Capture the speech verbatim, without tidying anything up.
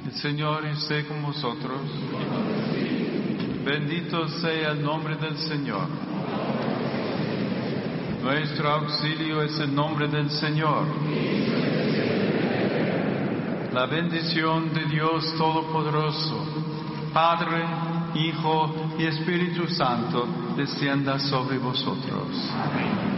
El Señor esté con vosotros. Bendito sea el nombre del Señor. Nuestro auxilio es el nombre del Señor. La bendición de Dios Todopoderoso, Padre, Hijo y Espíritu Santo, descienda sobre vosotros.